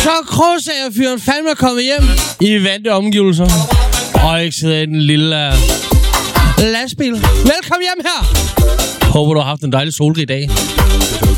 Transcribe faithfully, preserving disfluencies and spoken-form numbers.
Så Krosager-fyren fandme er kommet hjem i vante omgivelser. Og ikke sidder i den lille uh, lastbil. Velkommen hjem her. Håber, du har haft en dejlig solrig dag.